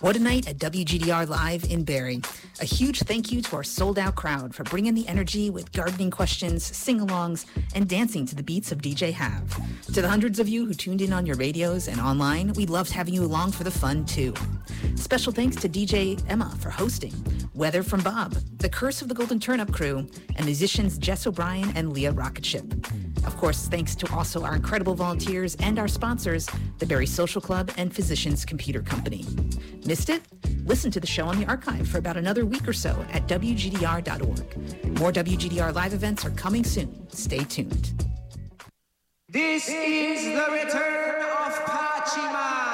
What a night at WGDR Live in Barrie. A huge thank you to our sold-out crowd for bringing the energy with gardening questions, sing-alongs, and dancing to the beats of DJ Have. To the hundreds of you who tuned in on your radios and online, we loved having you along for the fun, too. Special thanks to DJ Emma for hosting, Weather from Bob, The Curse of the Golden Turnip Crew, and musicians Jess O'Brien and Leah Rocketship. Of course, thanks to also our incredible volunteers and our sponsors, the Barrie Social Club and Physicians Computer Company. Missed it? Listen to the show on the archive for about another week or so at WGDR.org. More WGDR live events are coming soon. Stay tuned. This is the return of Pachima.